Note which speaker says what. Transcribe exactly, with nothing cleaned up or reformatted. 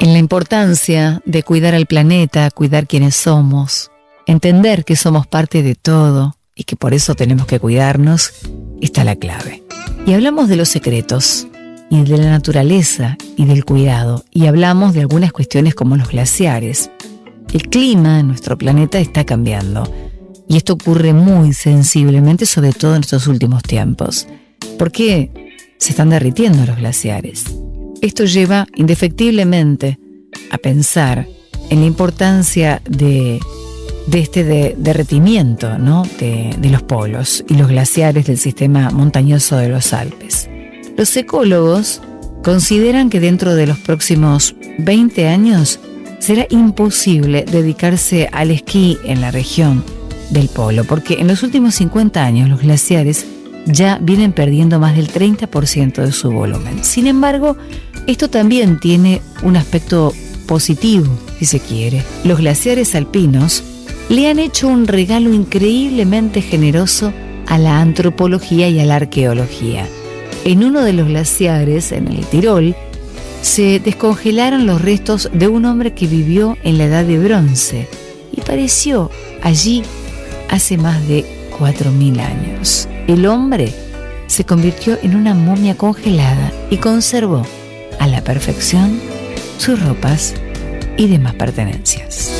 Speaker 1: En la importancia de cuidar al planeta, cuidar quienes somos, entender que somos parte de todo y que por eso tenemos que cuidarnos, está la clave. Y hablamos de los secretos, y de la naturaleza y del cuidado, y hablamos de algunas cuestiones como los glaciares. El clima en nuestro planeta está cambiando, y esto ocurre muy sensiblemente, sobre todo en estos últimos tiempos. ¿Por qué se están derritiendo los glaciares? Esto lleva indefectiblemente a pensar en la importancia de, de este de, derretimiento, ¿no? de, de los polos y los glaciares del sistema montañoso de los Alpes. Los ecólogos consideran que dentro de los próximos veinte años será imposible dedicarse al esquí en la región del polo, porque en los últimos cincuenta años los glaciares ya vienen perdiendo más del treinta por ciento de su volumen. Sin embargo, esto también tiene un aspecto positivo, si se quiere. Los glaciares alpinos le han hecho un regalo increíblemente generoso a la antropología y a la arqueología. En uno de los glaciares, en el Tirol, se descongelaron los restos de un hombre que vivió en la Edad de Bronce y apareció allí hace más de cuatro mil años. El hombre se convirtió en una momia congelada y conservó a la perfección sus ropas y demás pertenencias.